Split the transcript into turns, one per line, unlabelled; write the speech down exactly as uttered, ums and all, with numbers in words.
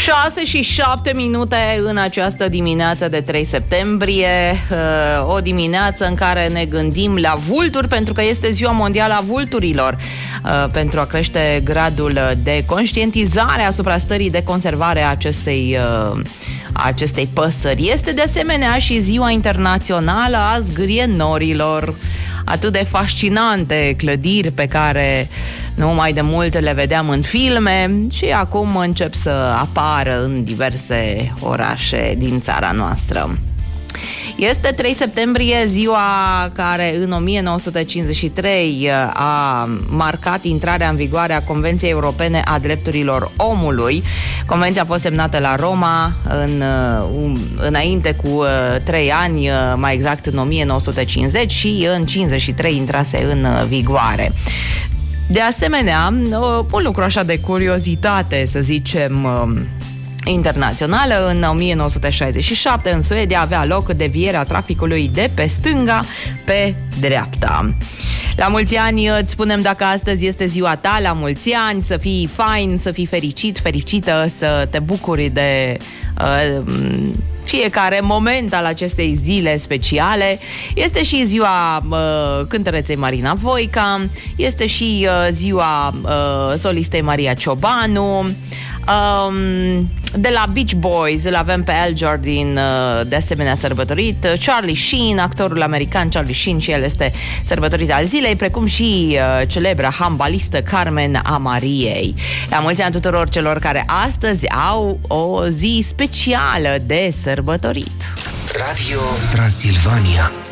șase și șapte minute în această dimineață de trei septembrie, o dimineață în care ne gândim la vulturi, pentru că este Ziua Mondială a Vulturilor, pentru a crește gradul de conștientizare asupra stării de conservare a acestei, acestei păsări. Este de asemenea și Ziua Internațională a Zgârienorilor, atât de fascinante clădiri pe care nu mai de mult le vedeam în filme și acum încep să apară în diverse orașe din țara noastră. Este trei septembrie, ziua care în o mie nouă sute cincizeci și trei a marcat intrarea în vigoare a Convenției Europene a Drepturilor Omului. Convenția a fost semnată la Roma în, înainte cu trei ani, mai exact în o mie nouă sute cincizeci, și în cincizeci și trei intrase în vigoare. De asemenea, un lucru așa de curiozitate, să zicem, internațională, în o mie nouă sute șaizeci și șapte în Suedia avea loc devierea traficului de pe stânga pe dreapta. La mulți ani îți spunem dacă astăzi este ziua ta, la mulți ani, să fii fain, să fii fericit, fericită, să te bucuri de uh, fiecare moment al acestei zile speciale. Este și ziua uh, cântăreței Marina Voica, este și uh, ziua uh, solistei Maria Ciobanu. Um, de la Beach Boys îl avem pe Al Jardine, de asemenea sărbătorit. Charlie Sheen, actorul american Charlie Sheen, și el este sărbătorit al zilei, precum și uh, celebra handbalistă Carmen Amariei. La mulți ani tuturor celor care astăzi au o zi specială de sărbătorit.
Radio Transilvania.